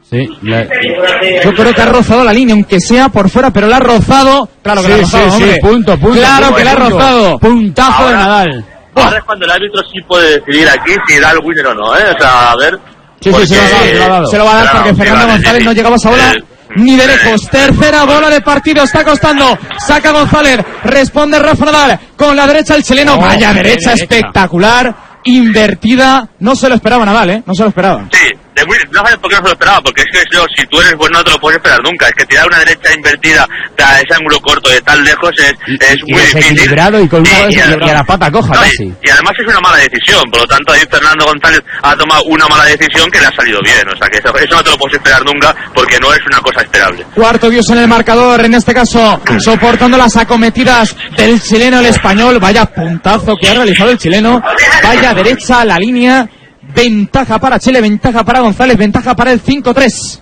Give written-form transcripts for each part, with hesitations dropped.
Sí, yo creo que ha rozado la línea, aunque sea por fuera, pero la ha rozado. Claro que la ha rozado, hombre. Sí, punto. Claro que la ha rozado. Puntazo ahora, de Nadal. Ahora es cuando el árbitro sí puede decidir aquí si da el winner o no, ¿eh? O sea, a ver... Sí, se lo ha dado. Se lo va a dar porque Fernando González no llegaba a esa bola ni de lejos. Tercera bola de partido, está costando. Saca González, responde Rafa Nadal. Con la derecha el chileno. Vaya derecha espectacular, invertida. No se lo esperaba Nadal, ¿eh? No se lo esperaba. Sí. No sabes por qué no se lo esperaba, porque es que eso, si tú eres bueno no te lo puedes esperar nunca. Es que tirar una derecha invertida a ese ángulo corto de tan lejos es muy difícil. Y con una y a la pata coja casi. Y además es una mala decisión, por lo tanto ahí Fernando González ha tomado una mala decisión que le ha salido bien. O sea que eso no te lo puedes esperar nunca porque no es una cosa esperable. Cuarto Dios en el marcador, en este caso soportando las acometidas del chileno, el español. Vaya puntazo que ha realizado el chileno. Vaya derecha a la línea. Ventaja para Chile, ventaja para González, ventaja para el 5-3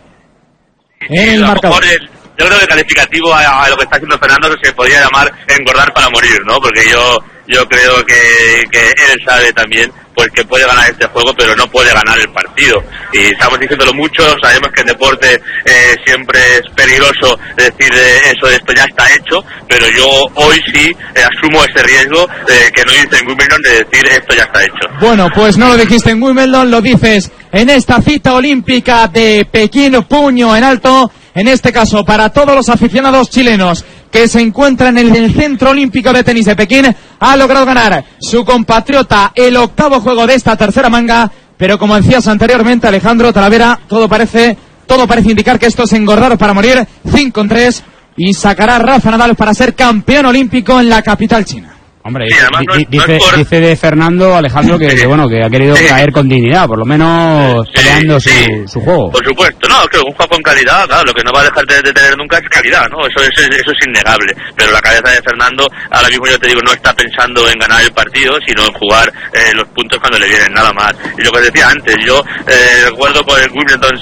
en el marcador. Yo creo que el calificativo a lo que está haciendo Fernando se podría llamar engordar para morir, ¿no? Porque yo creo que él sabe también pues que puede ganar este juego, pero no puede ganar el partido. Y estamos diciéndolo mucho, sabemos que en deporte siempre es peligroso decir eso de esto ya está hecho, pero yo hoy sí asumo ese riesgo que no hice en Wimbledon de decir esto ya está hecho. Bueno, pues no lo dijiste en Wimbledon, lo dices en esta cita olímpica de Pekín, puño en alto, en este caso para todos los aficionados chilenos que se encuentran en el Centro Olímpico de Tenis de Pekín. Ha logrado ganar su compatriota el octavo juego de esta tercera manga, pero como decías anteriormente, Alejandro Talavera, todo parece indicar que esto es engordar para morir. 5-3 y sacará Rafa Nadal para ser campeón olímpico en la capital china. Hombre, sí, dice de Fernando, Alejandro, que bueno, que ha querido caer con dignidad, por lo menos peleando su juego. Por supuesto, no, que un juego con calidad, claro, lo que no va a dejar de tener nunca es calidad, ¿no? Eso es innegable. Pero la cabeza de Fernando, ahora mismo yo te digo, no está pensando en ganar el partido, sino en jugar los puntos cuando le vienen, nada más. Y lo que os decía antes, yo recuerdo con el Wimbledon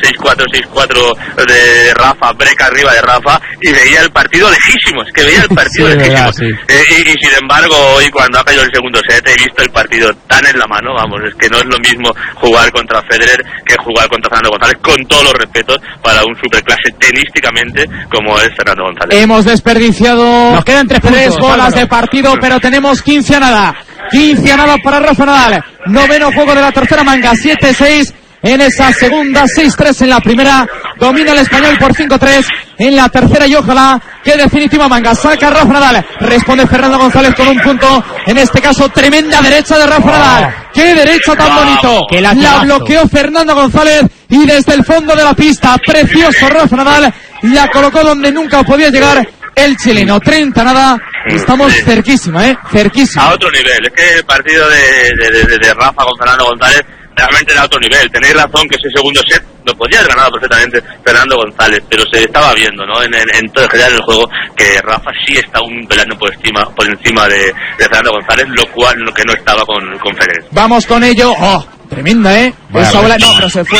6-4 de Rafa, break arriba de Rafa, y veía el partido lejísimo, es que veía el partido lejísimo. Y sin embargo, hoy cuando ha caído el segundo set he visto el partido tan en la mano, vamos, es que no es lo mismo jugar contra Federer que jugar contra Fernando González, con todos los respetos para un superclase tenísticamente como es Fernando González. Hemos desperdiciado, nos quedan 3 bolas de partido, pero tenemos 15 a nada. 15 a nada para Rafa Nadal. Noveno juego de la tercera manga, 7-6 en esa segunda, 6-3 en la primera. Domina el español por 5-3 en la tercera y ojalá que definitiva manga. Saca Rafa Nadal, responde Fernando González con un punto, en este caso tremenda derecha de Rafa Nadal. ¡Qué derecha tan bonito! La bloqueó Fernando González y desde el fondo de la pista, precioso Rafa Nadal, la colocó donde nunca podía llegar el chileno. 30 nada, estamos cerquísima, cerquísima. A otro nivel, es que el partido de Rafa con Fernando González realmente era otro nivel. Tenéis razón que ese segundo set lo podía haber ganado perfectamente Fernando González, pero se estaba viendo, ¿no? En todo el general del juego que Rafa sí está un peldaño por encima de Fernando González, lo que no estaba con Federer. Vamos con ello. ¡Oh! Tremenda, esa bola, no, pero se fue.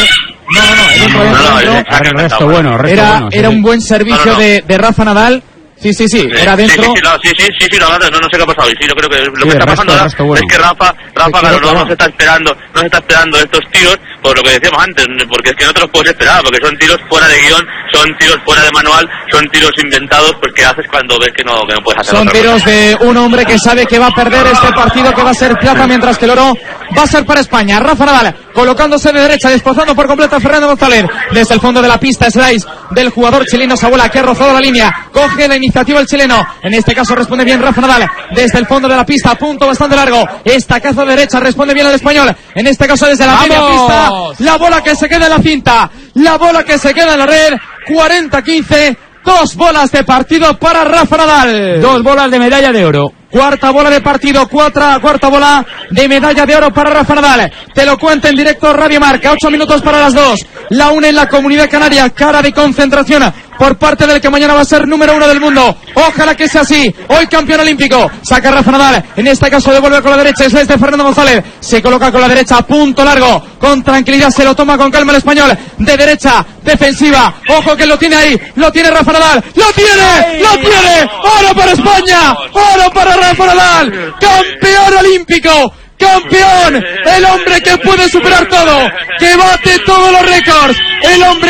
Era un buen servicio de Rafa Nadal. Sí, era dentro. No sé qué ha pasado. Sí, yo creo que lo que está pasando ahora es que Rafa claro, no se está esperando estos tiros, por lo que decíamos antes, porque es que no te los puedes esperar, porque son tiros fuera de guión, son tiros fuera de manual, son tiros inventados, pues que haces cuando ves que no puedes hacer. Son tiros de un hombre que sabe que va a perder este partido, que va a ser plata, mientras que el oro va a ser para España. Rafa Nadal colocándose de derecha, desplazando por completo a Fernando González. Desde el fondo de la pista, slice del jugador chileno Sabola, que ha rozado la línea, coge la iniciativa el chileno, en este caso responde bien Rafa Nadal, desde el fondo de la pista, punto bastante largo, estacazo de derecha, responde bien el español, en este caso desde la media pista, la bola que se queda en la cinta, la bola que se queda en la red, 40-15, 2 bolas de partido para Rafa Nadal. 2 bolas de medalla de oro. Cuarta bola de partido, cuarta bola de medalla de oro para Rafa Nadal. Te lo cuenta en directo Radio Marca, 8 minutos para las 2. La une en la Comunidad Canaria, cara de concentración por parte del que mañana va a ser número 1 del mundo. Ojalá que sea así. Hoy campeón olímpico. Saca Rafa Nadal. En este caso devuelve con la derecha. Es de Fernando González. Se coloca con la derecha. Punto largo. Con tranquilidad. Se lo toma con calma el español. De derecha. Defensiva. Ojo que lo tiene ahí. Lo tiene Rafa Nadal. ¡Lo tiene! ¡Lo tiene! ¡Oro para España! ¡Oro para Rafa Nadal! ¡Campeón olímpico! ¡Campeón! El hombre que puede superar todo. Que bate todos los récords. El hombre